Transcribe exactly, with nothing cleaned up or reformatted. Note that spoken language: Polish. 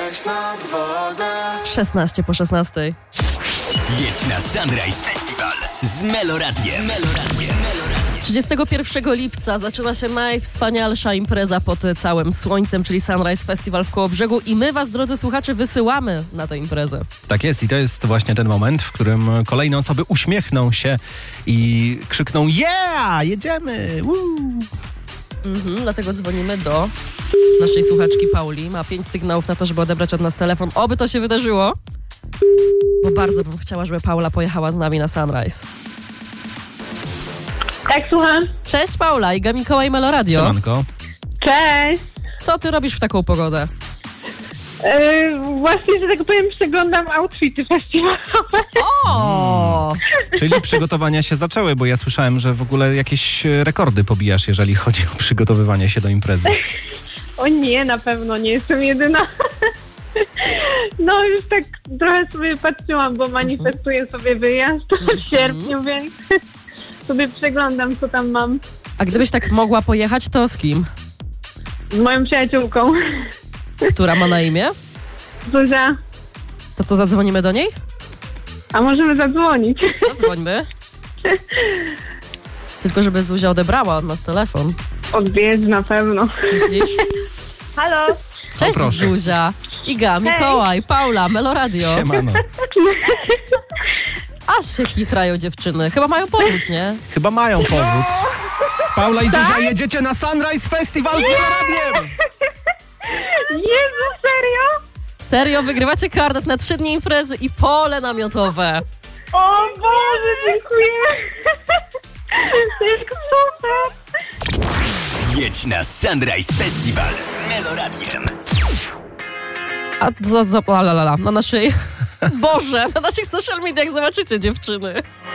Weź nad wodę. szesnaście po szesnastej. Jedź na Sunrise Festival z Meloradiem. Meloradiem. trzydziestego pierwszego lipca zaczyna się najwspanialsza impreza pod całym słońcem, czyli Sunrise Festival w Kołobrzegu i my was, drodzy słuchacze, wysyłamy na tę imprezę. Tak jest i to jest właśnie ten moment, w którym kolejne osoby uśmiechną się i krzykną yeah, jedziemy! Woo! Mhm, dlatego dzwonimy do naszej słuchaczki Pauli. Ma pięć sygnałów na to, żeby odebrać od nas telefon. Oby to się wydarzyło, bo bardzo bym chciała, żeby Paula pojechała z nami na Sunrise. Tak, słucham. Cześć Paula, Iga Mikołaj, Meloradio. Siemanko. Cześć. Co ty robisz w taką pogodę? Yy, właśnie, że tak powiem, przeglądam outfity festiwalowe. O! Czyli przygotowania się zaczęły, bo ja słyszałem, że w ogóle jakieś rekordy pobijasz, jeżeli chodzi o przygotowywanie się do imprezy. O nie, na pewno nie jestem jedyna. No już tak trochę sobie patrzyłam, bo manifestuję sobie wyjazd w sierpniu, więc sobie przeglądam, co tam mam. A gdybyś tak mogła pojechać, to z kim? Z moją przyjaciółką. Która ma na imię? Zuzia, To co, zadzwonimy do niej? a możemy zadzwonić? Zadzwońmy. Tylko żeby Zuzia odebrała od nas telefon. Odbierz na pewno. Myślisz? Halo? Cześć O, proszę. Zuzia, Iga, Mikołaj, Paula, Meloradio. Siemano. Aż się chichrają dziewczyny. Chyba mają pomóc, nie? Chyba mają powód. Paula i Zuzia, jedziecie na Sunrise Festival z Meloradiem! Jezu, serio? Serio, wygrywacie karnet na trzy dni imprezy i pole namiotowe. O Boże, dziękuję. Jak super. Jedź na Sunrise Festival z Meloradiem. A za, za, la, la, la, na naszej... Boże, na naszych social mediach zobaczycie, dziewczyny.